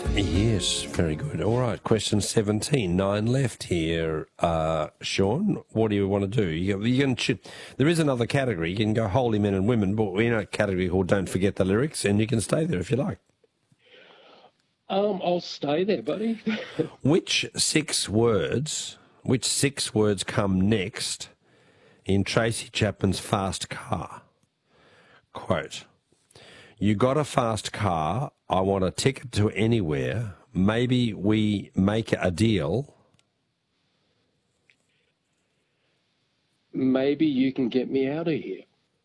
Yes, very good. All right, question 17. 9 left here. Sean, what do you want to do? There is another category. You can go holy men and women, but we're in a category called Don't Forget the Lyrics, and you can stay there if you like. I'll stay there, buddy. Which six words come next in Tracy Chapman's Fast Car? Quote, "You got a fast car, I want a ticket to anywhere, maybe we make a deal." Maybe you can get me out of here.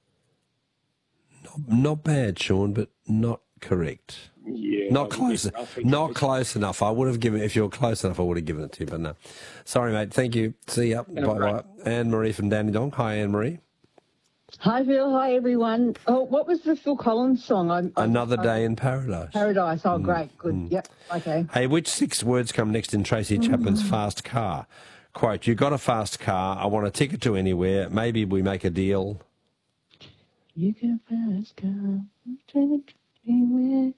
Not bad, Sean, but not correct. Yeah. Not close. Not close enough. I would have given, if you were close enough, I would have given it to you, but no. Sorry, mate. Thank you. See ya. Bye-bye. Anne-Marie from Dandenong. Hi, Anne-Marie. Hi, Phil. Hi, everyone. Oh, what was the Phil Collins song? Another Day in Paradise. Paradise. Oh, great. Good. Yep. Okay. Hey, which six words come next in Tracy Chapman's Fast Car? Quote, "You got a fast car, I want a ticket to anywhere, maybe we make a deal." You got a fast car, ticket to anywhere.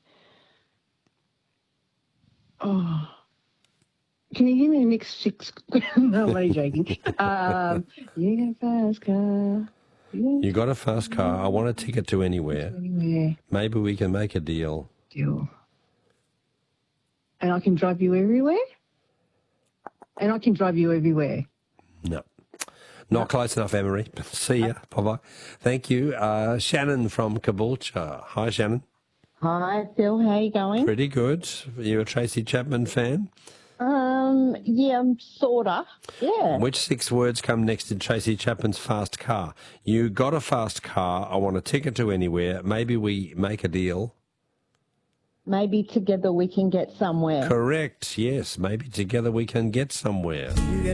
Oh. Can you give me the next six? No, I'm only joking. You got a fast car. You got a fast car, I want a ticket to anywhere. Maybe we can make a deal. Deal. And I can drive you everywhere? And I can drive you everywhere. No. Not close enough, Emery. See ya. Bye-bye. Thank you. Shannon from Caboolture. Hi, Shannon. Hi, Phil. How you going? Pretty good. Are you a Tracy Chapman fan? Yeah, sorta. Yeah. Which six words come next in Tracy Chapman's Fast Car? You got a fast car, I want a ticket to anywhere, maybe we make a deal. Maybe together we can get somewhere. Correct, yes. Maybe together we can get somewhere.